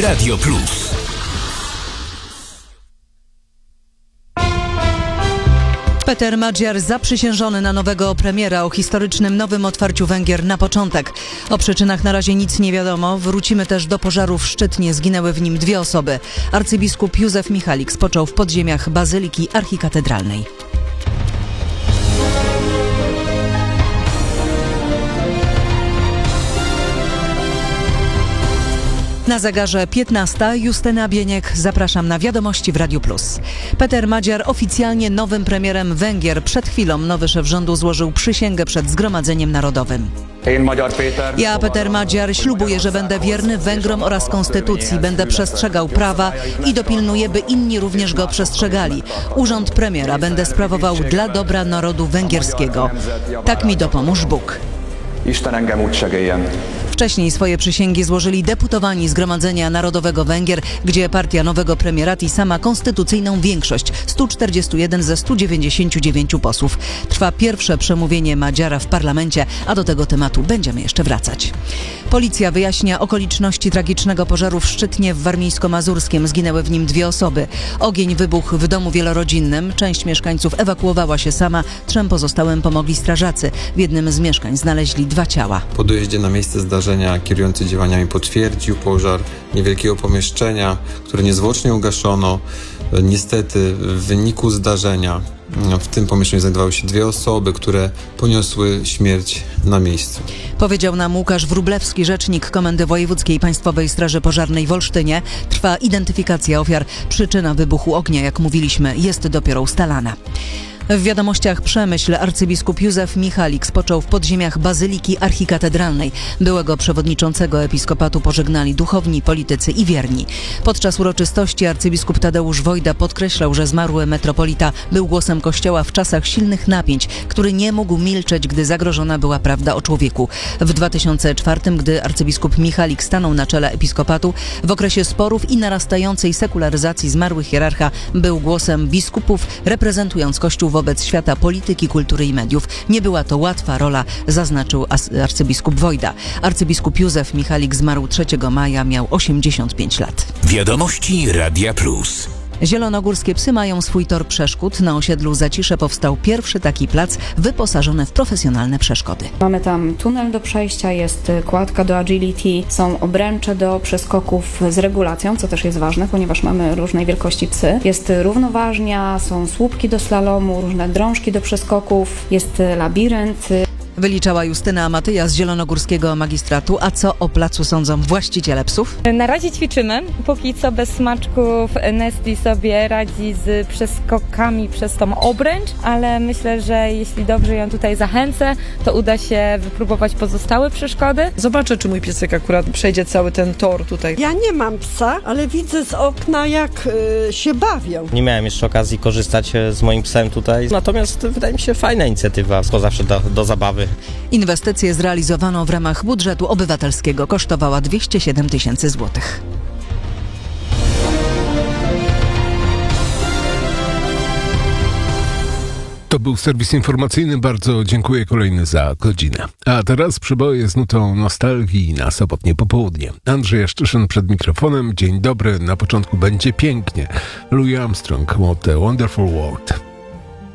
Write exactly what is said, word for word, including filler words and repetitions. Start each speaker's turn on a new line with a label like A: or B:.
A: Radio Plus.
B: Peter Magyar zaprzysiężony na nowego premiera o historycznym nowym otwarciu Węgier na początek. O przyczynach na razie nic nie wiadomo. Wrócimy też do pożaru w Szczytnie. Zginęły w nim dwie osoby. Arcybiskup Józef Michalik spoczął w podziemiach Bazyliki Archikatedralnej. Na zegarze piętnasta. Justyna Bieniek. Zapraszam na Wiadomości w Radiu Plus. Peter Magyar oficjalnie nowym premierem Węgier. Przed chwilą nowy szef rządu złożył przysięgę przed Zgromadzeniem Narodowym. Ja, Peter Magyar, ślubuję, że będę wierny Węgrom oraz konstytucji, będę przestrzegał prawa i dopilnuję, by inni również go przestrzegali. Urząd premiera będę sprawował dla dobra narodu węgierskiego. Tak mi dopomóż Bóg. Wcześniej swoje przysięgi złożyli deputowani Zgromadzenia Narodowego Węgier, gdzie partia nowego premiera TISA ma konstytucyjną większość, sto czterdzieści jeden ze stu dziewięćdziesięciu dziewięciu posłów. Trwa pierwsze przemówienie Magyara w parlamencie, a do tego tematu będziemy jeszcze wracać. Policja wyjaśnia okoliczności tragicznego pożaru w Szczytnie w Warmińsko-Mazurskiem. Zginęły w nim dwie osoby. Ogień wybuchł w domu wielorodzinnym. Część mieszkańców ewakuowała się sama. Trzem pozostałym pomogli strażacy. W jednym z mieszkań znaleźli dwa ciała.
C: Po dojeździe na miejsce zdarzenia kierujący działaniami potwierdził pożar niewielkiego pomieszczenia, które niezwłocznie ugaszono. Niestety w wyniku zdarzenia w tym pomieszczeniu znajdowały się dwie osoby, które poniosły śmierć na miejscu.
B: Powiedział nam Łukasz Wróblewski, rzecznik Komendy Wojewódzkiej Państwowej Straży Pożarnej w Olsztynie. Trwa identyfikacja ofiar. Przyczyna wybuchu ognia, jak mówiliśmy, jest dopiero ustalana. W Wiadomościach Przemyśl arcybiskup Józef Michalik spoczął w podziemiach Bazyliki Archikatedralnej. Byłego przewodniczącego episkopatu pożegnali duchowni, politycy i wierni. Podczas uroczystości arcybiskup Tadeusz Wojda podkreślał, że zmarły metropolita był głosem Kościoła w czasach silnych napięć, który nie mógł milczeć, gdy zagrożona była prawda o człowieku. W dwa tysiące czwartym, gdy arcybiskup Michalik stanął na czele episkopatu, w okresie sporów i narastającej sekularyzacji zmarły hierarcha był głosem biskupów, reprezentując Kościół wobec świata polityki, kultury i mediów. Nie była to łatwa rola, zaznaczył arcybiskup Wojda. Arcybiskup Józef Michalik zmarł trzeciego maja, miał osiemdziesiąt pięć lat.
A: Wiadomości Radia Plus.
B: Zielonogórskie psy mają swój tor przeszkód. Na osiedlu Zacisze powstał pierwszy taki plac wyposażony w profesjonalne przeszkody.
D: Mamy tam tunel do przejścia, jest kładka do agility, są obręcze do przeskoków z regulacją, co też jest ważne, ponieważ mamy różnej wielkości psy. Jest równoważnia, są słupki do slalomu, różne drążki do przeskoków, jest labirynt.
B: Wyliczała Justyna Matyja z Zielonogórskiego Magistratu. A co o placu sądzą właściciele psów?
E: Na razie ćwiczymy. Póki co bez smaczków Nesty sobie radzi z przeskokami przez tą obręcz, ale myślę, że jeśli dobrze ją tutaj zachęcę, to uda się wypróbować pozostałe przeszkody.
F: Zobaczę, czy mój piesek akurat przejdzie cały ten tor tutaj.
G: Ja nie mam psa, ale widzę z okna, jak y, się bawią.
H: Nie miałem jeszcze okazji korzystać z moim psem tutaj, natomiast wydaje mi się fajna inicjatywa, to zawsze do, do zabawy.
B: Inwestycję zrealizowano w ramach budżetu obywatelskiego. Kosztowała dwieście siedem tysięcy złotych.
I: To był serwis informacyjny. Bardzo dziękuję kolejny za godzinę. A teraz przyboje z nutą nostalgii na sobotnie popołudnie. Andrzej Jaszczyszyn przed mikrofonem. Dzień dobry. Na początku będzie pięknie. Louis Armstrong, What a Wonderful World.